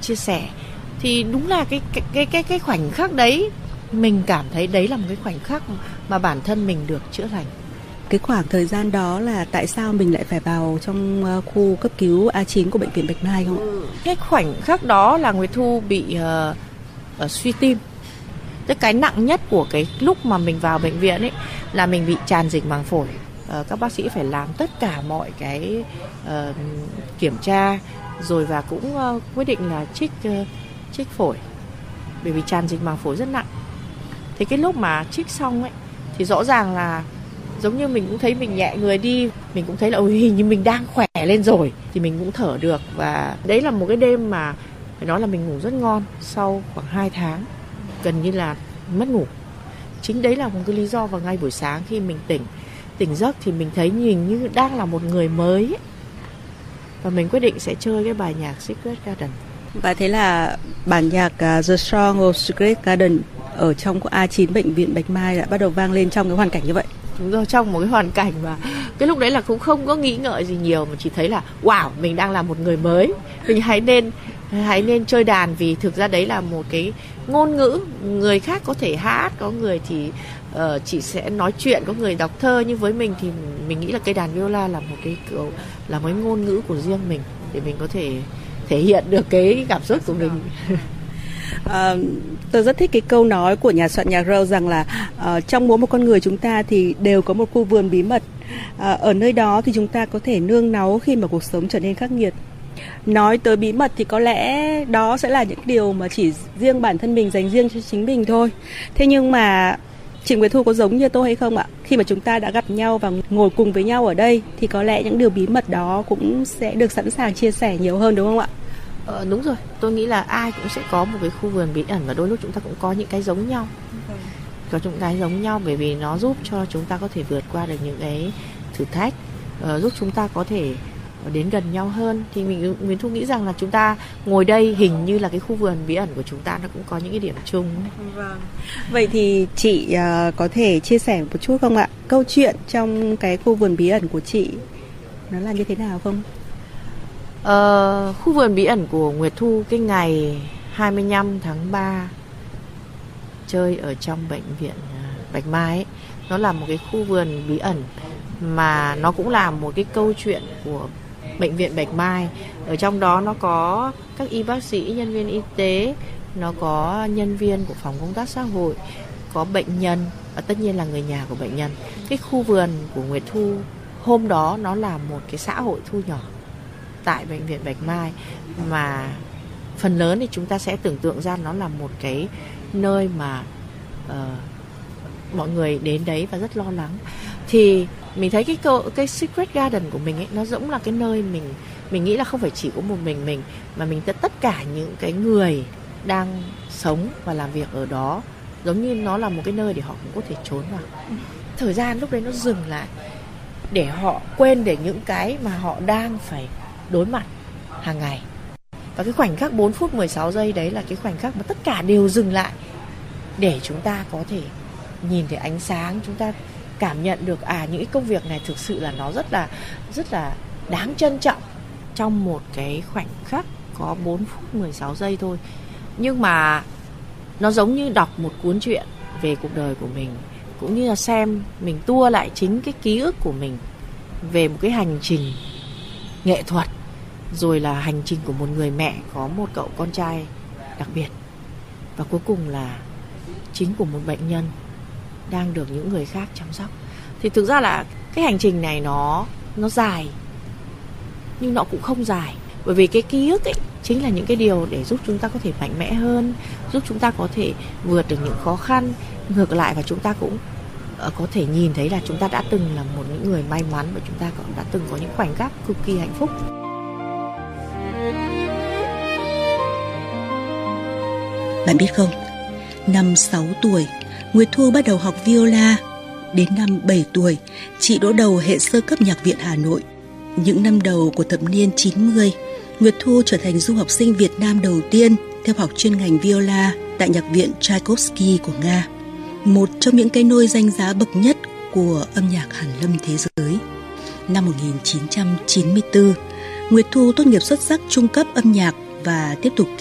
chia sẻ. Thì đúng là cái khoảnh khắc đấy mình cảm thấy đấy là một cái khoảnh khắc mà bản thân mình được chữa lành. Cái khoảng thời gian đó là tại sao mình lại phải vào trong khu cấp cứu A9 của bệnh viện Bạch Mai không? Cái khoảnh khắc đó là Nguyệt Thu bị suy tim. Cái nặng nhất của cái lúc mà mình vào bệnh viện ấy là mình bị tràn dịch màng phổi. Các bác sĩ phải làm tất cả mọi cái kiểm tra rồi và cũng quyết định là trích phổi bởi vì tràn dịch màng phổi rất nặng. Thế cái lúc mà trích xong ấy thì rõ ràng là giống như mình cũng thấy mình nhẹ người đi, mình cũng thấy là hình như mình đang khỏe lên rồi thì mình cũng thở được. Và đấy là một cái đêm mà phải nói là mình ngủ rất ngon. Sau khoảng 2 tháng gần như là mất ngủ. Chính đấy là một cái lý do vào ngay buổi sáng khi mình tỉnh giấc thì mình thấy nhìn như đang là một người mới ấy. Và mình quyết định sẽ chơi cái bài nhạc Secret Garden. Và thế là bản nhạc The Song of Secret Garden ở trong A9 bệnh viện Bạch Mai đã bắt đầu vang lên trong cái hoàn cảnh như vậy. Đúng rồi, trong một cái hoàn cảnh mà cái lúc đấy là cũng không có nghĩ ngợi gì nhiều, mà chỉ thấy là wow, mình đang là một người mới, mình hãy nên chơi đàn, vì thực ra đấy là một cái ngôn ngữ, người khác có thể hát, có người thì chỉ sẽ nói chuyện, có người đọc thơ, nhưng với mình thì mình nghĩ là cây đàn viola là một cái kiểu, là một ngôn ngữ của riêng mình để mình có thể thể hiện được cái cảm xúc của mình. Tôi rất thích cái câu nói của nhà soạn nhạc Rose rằng là trong mỗi một con người chúng ta thì đều có một khu vườn bí mật. Ở nơi đó thì chúng ta có thể nương náu khi mà cuộc sống trở nên khắc nghiệt. Nói tới bí mật thì có lẽ đó sẽ là những điều mà chỉ riêng bản thân mình, dành riêng cho chính mình thôi. Thế nhưng mà chị Nguyệt Thu có giống như tôi hay không ạ? Khi mà chúng ta đã gặp nhau và ngồi cùng với nhau ở đây thì có lẽ những điều bí mật đó cũng sẽ được sẵn sàng chia sẻ nhiều hơn, đúng không ạ? Đúng rồi, tôi nghĩ là ai cũng sẽ có một cái khu vườn bí ẩn và đôi lúc chúng ta cũng có những cái giống nhau. Có những cái giống nhau bởi vì nó giúp cho chúng ta có thể vượt qua được những cái thử thách, giúp chúng ta có thể đến gần nhau hơn. Thì mình Thu nghĩ rằng là chúng ta ngồi đây hình như là cái khu vườn bí ẩn của chúng ta nó cũng có những cái điểm chung. Vâng. Vậy thì chị có thể chia sẻ một chút không ạ? Câu chuyện trong cái khu vườn bí ẩn của chị nó là như thế nào không? Khu vườn bí ẩn của Nguyệt Thu cái ngày 25 tháng 3 chơi ở trong bệnh viện Bạch Mai ấy, nó là một cái khu vườn bí ẩn mà nó cũng là một cái câu chuyện của bệnh viện Bạch Mai. Ở trong đó nó có các y bác sĩ, nhân viên y tế, nó có nhân viên của phòng công tác xã hội, có bệnh nhân và tất nhiên là người nhà của bệnh nhân. Cái khu vườn của Nguyệt Thu hôm đó nó là một cái xã hội thu nhỏ tại bệnh viện Bạch Mai, mà phần lớn thì chúng ta sẽ tưởng tượng ra nó là một cái nơi mà mọi người đến đấy và rất lo lắng. Thì mình thấy cái Secret Garden của mình ấy, nó giống là cái nơi mình nghĩ là không phải chỉ có một mình mà mình tất cả những cái người đang sống và làm việc ở đó, giống như nó là một cái nơi để họ cũng có thể trốn vào. Thời gian lúc đấy nó dừng lại để họ quên để những cái mà họ đang phải đối mặt hàng ngày. Và cái khoảnh khắc 4 phút 16 giây đấy là cái khoảnh khắc mà tất cả đều dừng lại để chúng ta có thể nhìn thấy ánh sáng, chúng ta cảm nhận được những cái công việc này thực sự là nó rất là đáng trân trọng. Trong một cái khoảnh khắc có 4 phút 16 giây thôi, nhưng mà nó giống như đọc một cuốn truyện về cuộc đời của mình, cũng như là xem mình tua lại chính cái ký ức của mình về một cái hành trình nghệ thuật, rồi là hành trình của một người mẹ có một cậu con trai đặc biệt, và cuối cùng là chính của một bệnh nhân đang được những người khác chăm sóc. Thì thực ra là cái hành trình này nó dài, nhưng nó cũng không dài, bởi vì cái ký ức ấy chính là những cái điều để giúp chúng ta có thể mạnh mẽ hơn, giúp chúng ta có thể vượt được những khó khăn. Ngược lại, và chúng ta cũng có thể nhìn thấy là chúng ta đã từng là một những người may mắn, và chúng ta cũng đã từng có những khoảnh khắc cực kỳ hạnh phúc. Bạn biết không, năm 6 tuổi, Nguyệt Thu bắt đầu học viola. Đến năm 7 tuổi, chị đỗ đầu hệ sơ cấp Nhạc viện Hà Nội. Những năm đầu của thập niên 90, Nguyệt Thu trở thành du học sinh Việt Nam đầu tiên theo học chuyên ngành viola tại Nhạc viện Tchaikovsky của Nga, một trong những cái nôi danh giá bậc nhất của âm nhạc hàn lâm thế giới. Năm 1994, Nguyệt Thu tốt nghiệp xuất sắc trung cấp âm nhạc và tiếp tục